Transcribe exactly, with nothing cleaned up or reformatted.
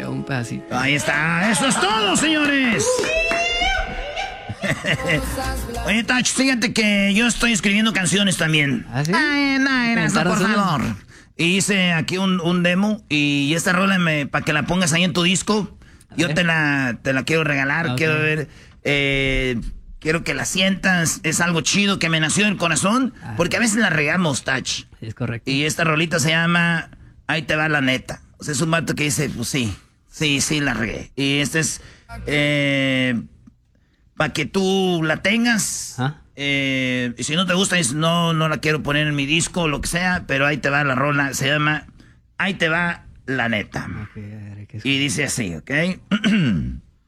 un pedacito. Ahí está, eso es todo, señores. Oye, Tach, fíjate que yo estoy escribiendo canciones también. ¿Ah, sí? Ay, no, Erasmo, por una? favor. Y hice aquí un, un demo y esta rola para que la pongas ahí en tu disco. Yo te la, te la quiero regalar, okay. Quiero ver, eh, quiero que la sientas. Es algo chido que me nació del corazón, ah, porque a veces la regamos, Tach. Es correcto. Y esta rolita se llama Ahí te va la neta. O sea, es un vato que dice, pues sí, sí, sí la regué. Y este es... Eh, para que tú la tengas. ¿Ah? Eh, y si no te gusta, dices, no, no la quiero poner en mi disco o lo que sea, pero ahí te va la rola. Se llama Ahí te va la neta. Okay, y dice así, ¿ok?